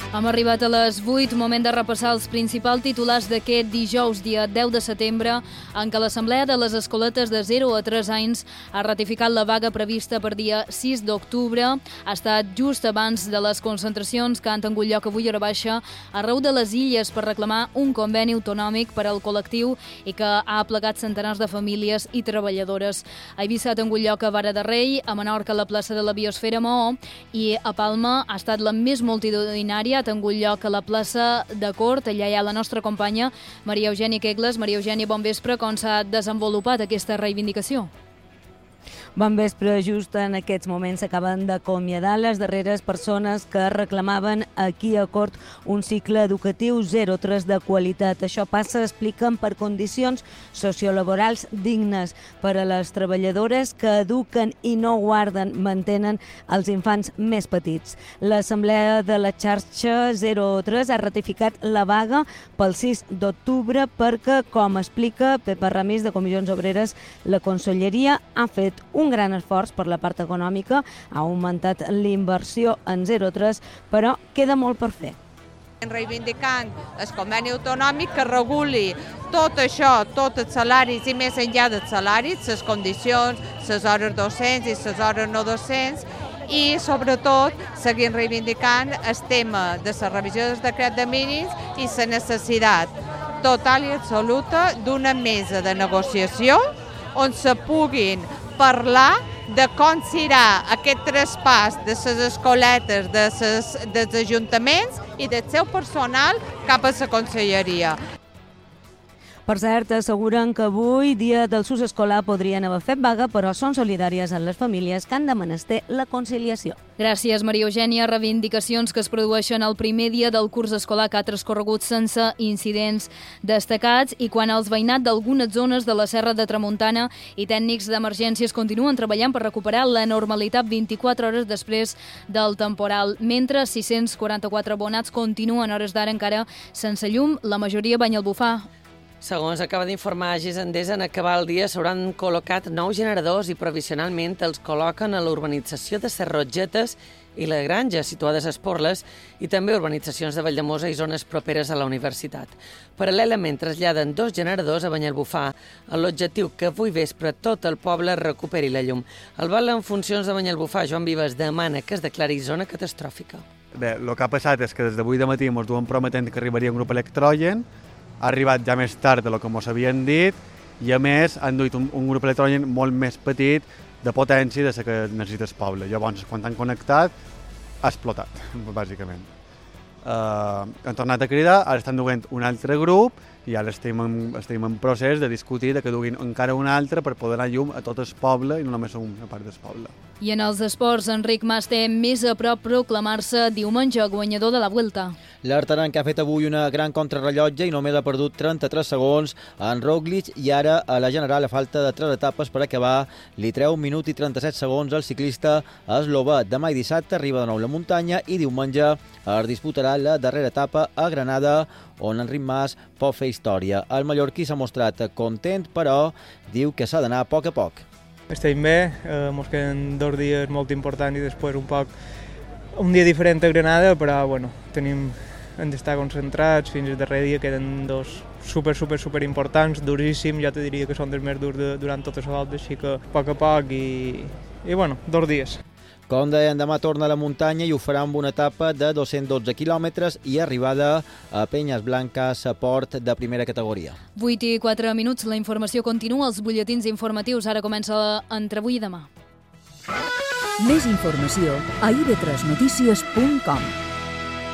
Hem arribat a les 8, moment de repassar els principals titulars d'aquest dijous, dia 10 de setembre, en què l'Assemblea de les Escoletes de 0 a 3 anys ha ratificat la vaga prevista per dia 6 d'octubre. Ha estat just abans de les concentracions que han tingut lloc avui a hora baixa arreu de les Illes per reclamar un conveni autonòmic per al col·lectiu i que ha aplegat centenars de famílies i treballadores. A Eivissa ha tingut lloc a Vara de Rei, a Menorca a la plaça de la Biosfera Maó i a Palma ha estat la més multitudinària, ha tingut lloc a la plaça de Cort. Allà hi ha la nostra companya Maria Eugènia Quegles. Maria Eugènia, bon vespre. Com s'ha desenvolupat aquesta reivindicació? Bon vespre. Just en aquests moments s'acaben d'acomiadar les darreres persones que reclamaven aquí a Cort un cicle educatiu 0-3 de qualitat. Això passa, expliquen, per condicions sociolaborals dignes per a les treballadores que eduquen i no guarden, mantenen els infants més petits. L'Assemblea de la xarxa 0-3 ha ratificat la vaga pel 6 d'octubre perquè, com explica Pepa Ramis de Comissions Obreres, la Conselleria ha fet un gran esforç per la part econòmica, ha augmentat l'inversió en 0-3, però queda molt per fer. Reivindicant el conveni autonòmic que reguli tot això, tots els salaris i més enllà dels salaris, les condicions, les hores docents i les hores no docents, i sobretot seguint reivindicant el tema de la revisió del decret de mínims i la necessitat total i absoluta d'una mesa de negociació on se puguin parlar de com serà aquest traspàs de les escoletes dels ajuntaments i del seu personal cap a la conselleria. Per cert, asseguren que avui, dia del sus escolar, podrien haver fet vaga, però són solidàries amb les famílies que han de menester la conciliació. Gràcies, Maria Eugènia. Reivindicacions que es produeixen el primer dia del curs escolar que ha transcorregut sense incidents destacats i quan els veïnats d'algunes zones de la Serra de Tramuntana i tècnics d'emergències continuen treballant per recuperar la normalitat 24 hores després del temporal. Mentre 644 abonats continuen a hores d'ara encara sense llum, la majoria a Banyalbufar. Segons acaba d'informar Agis Endesa, en acabar el dia s'hauran col·locat 9 generadors i provisionalment els col·loquen a la urbanització de Serrotgetes i la Granja, situades a Esporles, i també urbanitzacions de Valldemossa i zones properes a la universitat. Paral·lelament traslladen 2 generadors a Banyalbufar amb l'objectiu que avui vespre tot el poble recuperi la llum. El val en funcions de Banyalbufar, Joan Vives, demana que es declari zona catastròfica. Bé, el que ha passat és que des d'avui de matí ens duen prometent que arribaria un grup electrogen, ha arribat ja més tard del que ens havien dit i, a més, han duit un grup electrònic molt més petit de potència de la que necessita el poble. Llavors, quan han connectat, ha explotat, bàsicament. Han tornat a cridar, ara estan duent un altre grup i ara estem en procés de discutir que duguin encara un altre per poder anar llum a tot el poble i no només a una part del poble. I en els esports, Enric Mas té més a prop proclamar-se diumenge guanyador de la Vuelta. L'Artaran, que ha fet avui una gran contrarrellotge i només ha perdut 33 segons en Roglic, i ara a la general, a falta de 3 etapes per acabar, li treu 1 minut i 37 segons al ciclista eslova. Demà i dissabte arriba de nou la muntanya i diumenge es disputarà la darrera etapa a Granada, on Enric Mas pot fer història. El mallorquí s'ha mostrat content, però diu que s'ha d'anar a poc a poc. Estem bé, ens queden 2 dies molt importants i després un dia diferent a Granada, però bueno, hem d'estar concentrats, fins al darrer dia queden 2 super importants, duríssims, ja te diria que són dels més durs durant tota la volta, així que a poc i bueno, 2 dies. Com deien, demà torna a la muntanya i ho farà amb una etapa de 212 quilòmetres i arribada a Penyes Blanques, a port de primera categoria. 8 i 4 minuts, la informació continua, els butlletins informatius. Ara comença Entre avui i demà. Més informació a ib3notícies.com.